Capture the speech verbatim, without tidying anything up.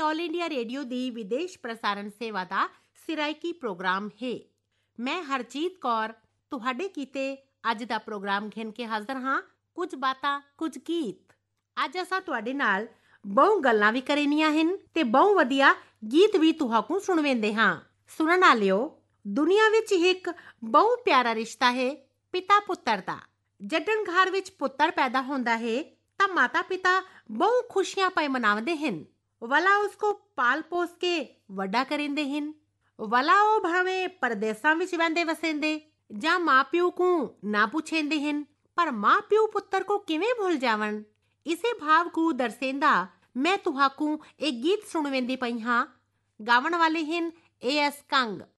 All India radio ਦੀ ਵਿਦੇਸ਼ ਪ੍ਰਸਾਰਣ ਸੇਵਾ ਦਾ ਸਿਰਾਇਕੀ ਪ੍ਰੋਗਰਾਮ ਹੈ। ਮੈਂ ਹਰਜੀਤ ਕੌਰ ਤੁਹਾਡੇ ਕੀਤੇ ਅੱਜ ਦਾ ਪ੍ਰੋਗਰਾਮ ਘਿਣ ਕੇ ਹਾਜ਼ਰ ਹਾਂ। ਕੁਝ ਬਾਤਾਂ ਕੁਝ ਗੀਤ। ਅੱਜ ਅਸਾਂ ਤੁਹਾਡੇ ਨਾਲ ਬਹੁ ਗੱਲਾਂ ਵੀ ਕਰਨੀਆਂ ਹਨ ਤੇ ਬਹੁ ਵਧੀਆ ਗੀਤ ਵੀ ਤੁਹਾਨੂੰ ਸੁਣਵੇਂਦੇ ਹਾਂ। ਸੁਣਨ ਵਾਲਿਓ, ਦੁਨੀਆ ਵਿੱਚ ਇੱਕ ਬਹੁ ਪਿਆਰਾ ਰਿਸ਼ਤਾ ਹੈ ਪਿਤਾ ਪੁੱਤਰ ਦਾ। ਜੱਦਣ ਘਰ ਵਿੱਚ ਪੁੱਤਰ ਪੈਦਾ ਹੁੰਦਾ ਹੈ ਤਾਂ ਮਾਤਾ ਪਿਤਾ ਬਹੁ ਖੁਸ਼ੀਆਂ ਪਏ ਮਨਾਉਂਦੇ ਹਨ। ਵਲਾ ਉਸਕੋ ਪਾਲ ਪੋਸ ਕੇ ਵੱਡਾ ਕਰਿੰਦੇ ਹਨ। ਵਲਾ ਉਹ ਭਾਵੇਂ ਪਰਦੇਸਾਂ ਵਿੱਚ ਵਹਿੰਦੇ ਵਸੇਂਦੇ ਜਾਂ ਮਾਂ ਪਿਓ ਕੋ ਨਾ ਪੁੱਛੇਂਦੇ ਹਨ, ਪਰ ਮਾਂ ਪਿਓ ਪੁੱਤਰ ਕੋ ਕਿਵੇਂ ਭੁੱਲ ਜਾਵਣ। ਇਸੇ ਭਾਵ ਕੋ ਦਰਸੇਂਦਾ ਮੈਂ ਤੁਹਾਨੂੰ ਇਹ ਗੀਤ ਸੁਣਵੇਂਦੀ ਪਈ ਹਾਂ। ਗਾਵਣ ਵਾਲੇ ਹਨ ਏ ਐਸ ਕੰਗ।